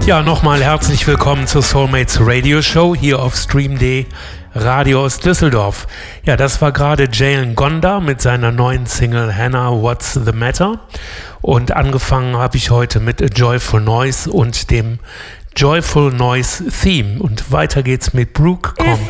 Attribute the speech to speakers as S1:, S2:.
S1: Ja, nochmal herzlich willkommen zur Soulmates Radio Show hier auf Stream.de Radio aus Düsseldorf. Ja, das war gerade Jalen Gonda mit seiner neuen Single Hannah, What's the Matter? Und angefangen habe ich heute mit A Joyful Noise und dem Joyful Noise Theme. Und weiter geht's mit Brooke Comp.